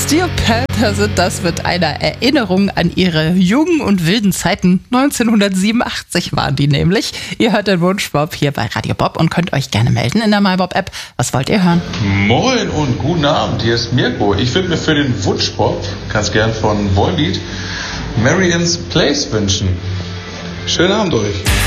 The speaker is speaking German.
Steel Panther sind das mit einer Erinnerung an ihre jungen und wilden Zeiten. 1987 waren die nämlich. Ihr hört den Wunschbob hier bei Radio Bob und könnt euch gerne melden in der MyBob-App. Was wollt ihr hören? Moin und guten Abend, hier ist Mirko. Ich würde mir für den Wunschbob ganz gern von Volbeat Marian's Place wünschen. Schönen Abend euch.